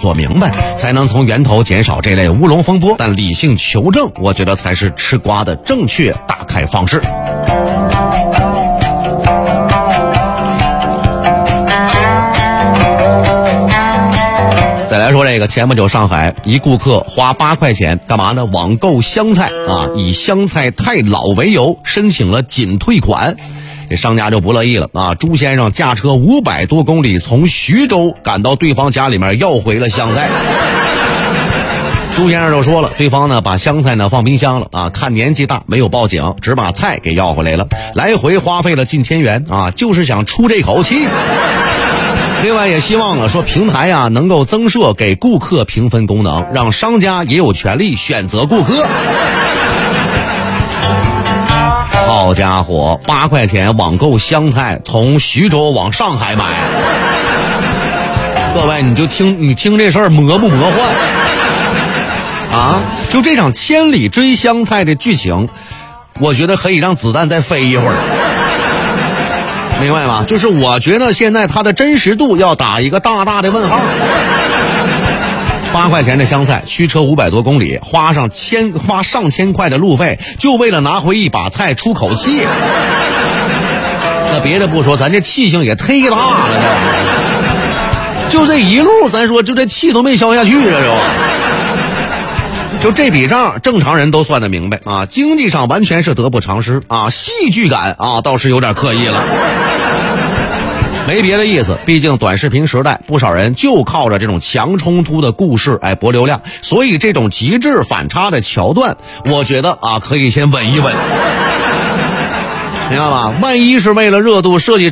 做明白，才能从源头减少这类乌龙风波。但理性求证，我觉得才是吃瓜的正确打开方式。再来说这个，前不久上海一顾客花8块钱干嘛呢？网购香菜啊，以香菜太老为由申请了仅退款。这商家就不乐意了啊！朱先生驾车500多公里从徐州赶到对方家里面要回了香菜。朱先生就说了，对方呢把香菜呢放冰箱了啊，看年纪大没有报警，只把菜给要回来了，来回花费了近1000元啊，就是想出这口气。另外也希望说平台啊能够增设给顾客评分功能，让商家也有权利选择顾客。好家伙，8块钱网购香菜从徐州往上海买，各位你听这事儿魔不魔幻啊？就这场千里追香菜的剧情，我觉得可以让子弹再飞一会儿。明白吗？就是我觉得现在它的真实度要打一个大大的问号。8块钱的香菜，驱车500多公里，花上千块的路费，就为了拿回一把菜出口气。那别的不说，咱这气性也忒大了，就这一路，咱说就这气都没消下去啊，就这笔账，正常人都算得明白啊，经济上完全是得不偿失啊，戏剧感啊倒是有点刻意了。没别的意思，毕竟短视频时代，不少人就靠着这种强冲突的故事博流量，所以这种极致反差的桥段，我觉得啊可以先稳一稳，明白吧？万一是为了热度设计